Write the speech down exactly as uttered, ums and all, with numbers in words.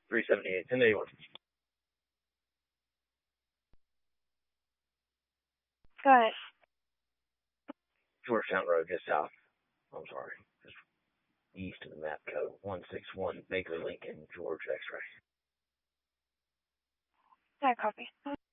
three seventy-eight, ten eighty-one. Go ahead. Georgetown Road, just south. I'm sorry. Just east of the map code. one six one Baker Lincoln, George X-ray. I copy.